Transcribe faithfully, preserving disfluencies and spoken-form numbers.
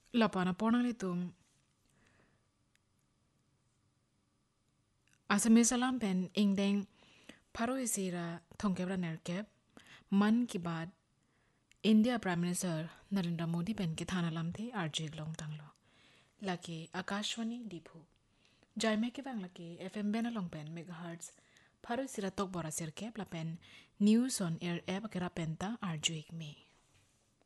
Lapana ponang litum. Asami salam pen ingdeng paro isira thongkebra nerkep man ki baat India Prime Minister Narendra Modi pen ke thana lamte R J long tanglo. Laki Akashwani Diphu. Jaime ke bang laki F M bena long pen megahertz paro isira tok bora serkep la pen news on air app kera penta R J me.